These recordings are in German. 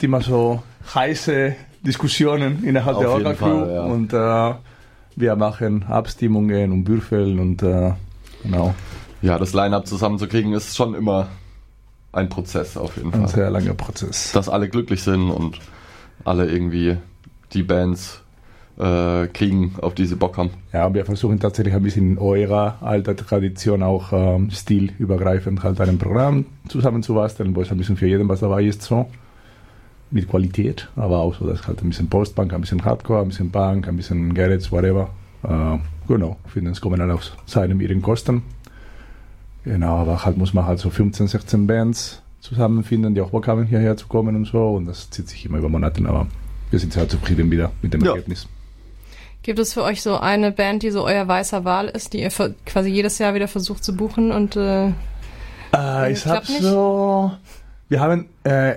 gibt immer so heiße Diskussionen innerhalb der Orga-Crew. Ja. Und wir machen Abstimmungen und Würfeln und genau. Ja, das Line-Up zusammenzukriegen ist schon immer ein Prozess auf jeden Fall. Ein sehr langer Prozess. Dass alle glücklich sind und alle irgendwie die Bands kriegen, auf die sie Bock haben. Ja, wir versuchen tatsächlich ein bisschen in eurer alter Tradition auch stilübergreifend halt ein Programm zusammenzubasteln, wo es ein bisschen für jeden was dabei ist, so. Mit Qualität, aber auch so, dass halt ein bisschen Post-Punk, ein bisschen Hardcore, ein bisschen Punk, ein bisschen Garage, whatever. Genau, ich finde, es kommen alle auf seinem ihren Kosten. Genau, aber halt muss man halt so 15, 16 Bands zusammenfinden, die auch Bock haben, hierher zu kommen und so. Und das zieht sich immer über Monate, aber wir sind sehr zufrieden wieder mit dem Ergebnis. Gibt es für euch so eine Band, die so euer weißer Wahl ist, die ihr quasi jedes Jahr wieder versucht zu buchen und ich hab so, wir haben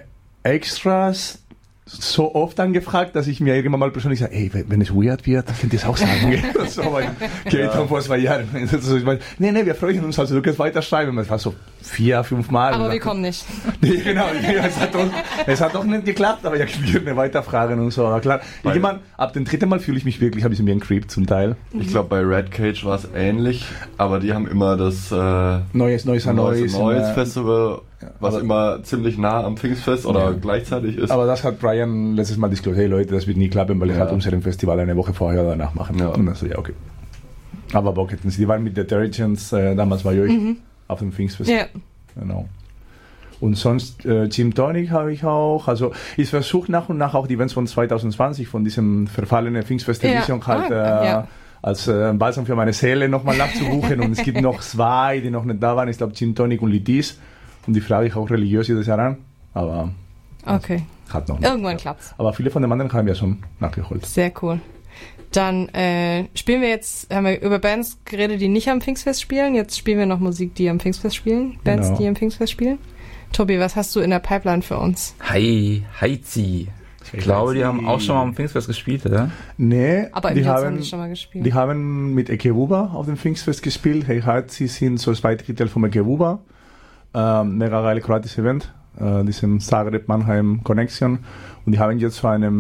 Extras so oft angefragt, dass ich mir irgendwann mal persönlich sage, ey, wenn es weird wird, könnt ihr es auch sagen. So, geht dann vor 2 Jahren. Also, ich meine, nee, wir freuen uns, also du kannst weiterschreiben. Das war so 4, 5 Mal. Aber wir kommen nicht. Nee, genau, es hat doch nicht geklappt, aber ich würde weiterfragen und so. Aber klar, irgendwann, ab dem 3. Mal fühle ich mich wirklich ein bisschen wie ein Creep zum Teil. Ich glaube, bei Red Cage war es ähnlich, aber die haben immer das Neues Festival, was immer ziemlich nah am Pfingstfest oder gleichzeitig ist. Aber das hat Brian letztes Mal disclosed, hey Leute, das wird nie klappen, weil ich halt unserem Festival eine Woche vorher oder danach machen. Ja. Und dann so, ja, okay. Aber Bock hätten sie, die waren mit Detergents damals bei euch auf dem Pfingstfest. Ja. Genau. Und sonst Gin Tonic habe ich auch. Also ich versuche nach und nach auch die Events von 2020, von diesem verfallenen Pfingstfest Edition als Balsam für meine Seele nochmal nachzubuchen. Und es gibt noch 2, die noch nicht da waren. Ich glaube Gin Tonic und Litis. Und die frage ich auch religiös jedes Jahr an. Aber okay. Hat noch nicht. Irgendwann klappt's. Aber viele von den anderen haben wir schon nachgeholt. Sehr cool. Dann spielen wir jetzt, haben wir über Bands geredet, die nicht am Pfingstfest spielen. Jetzt spielen wir noch Musik, die am Pfingstfest spielen. Bands, die am Pfingstfest spielen. Tobi, was hast du in der Pipeline für uns? Heizi. Ich glaube, die haben auch schon mal am Pfingstfest gespielt, oder? Nee, aber die haben die schon mal gespielt. Die haben mit Ekewuba auf dem Pfingstfest gespielt. Hey Heizi sind so 2 Drittel vom Ekewuba. Mega geile kroatische Event. Diesem Zagreb Mannheim Connection. Und die haben jetzt so einem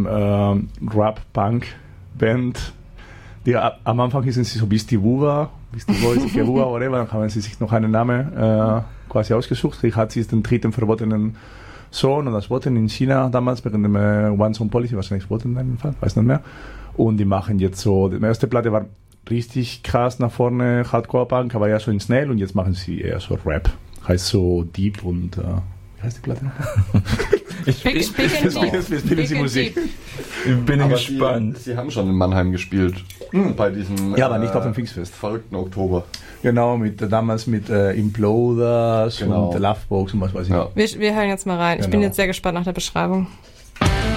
Rap-Punk-Band, die am Anfang hießen sie so Beastie Boys, Ekewuba, whatever. Dann haben sie sich noch einen Namen quasi ausgesucht. Heizi ist den 3. verbotenen Sohn und das Voten in China damals während dem One-Zone-Policy, wahrscheinlich Voten in dem Fall, weiß nicht mehr. Und die machen jetzt so, die erste Platte war richtig krass nach vorne, Hardcore-Punk, aber ja so in Snail und jetzt machen sie eher so Rap. Heißt so Deep und wie heißt die Platte noch? Ich spielen sie Musik. Ich bin gespannt. Sie haben schon in Mannheim gespielt. Bei diesem aber nicht auf dem Pfingstfest. Verrückten Oktober. Genau, damals mit Imploders und Lovebox und was weiß ich. Ja. Wir hören jetzt mal rein. Ich bin jetzt sehr gespannt nach der Beschreibung.